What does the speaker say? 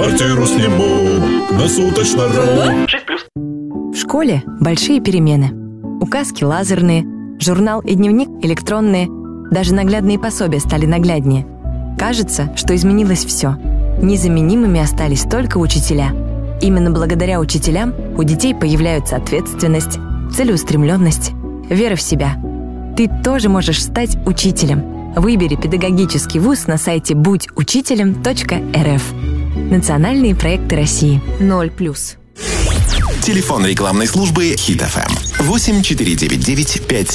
Квартиру сниму на суточно. 6+. В школе большие перемены. Указки лазерные, журнал и дневник электронные, даже наглядные пособия стали нагляднее. Кажется, что изменилось все. Незаменимыми остались только учителя. Именно благодаря учителям у детей появляются ответственность, целеустремленность, вера в себя. Ты тоже можешь стать учителем. Выбери педагогический вуз на сайте будьучителем.рф. Национальные проекты России. 0+. Телефон рекламной службы Hit FM 8499 5